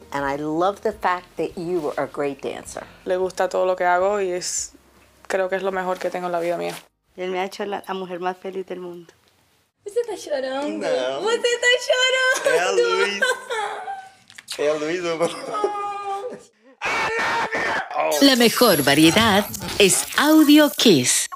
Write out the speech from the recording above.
And I love the fact that you are a great dancer. Le gusta todo lo que hago y creo que es lo mejor que tengo en la vida mía. Él me ha hecho la mujer más feliz del mundo. Você tá chorando? Não. Você tá chorando? É a Luiz. É a Luiz, amor. La mejor variedad es Audio Kiss.